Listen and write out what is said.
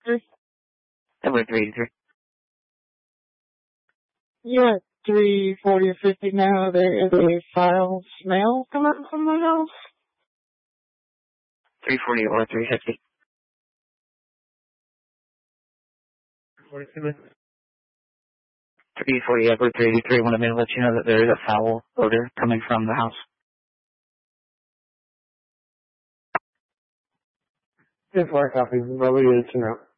Edward 383. You're at 340 or 50 now. There is a foul smell coming from the house. 340 or 350. 340 Edward 383. Wanted me to let you know that there is a foul odor coming from the house. Just work off. What we need to know.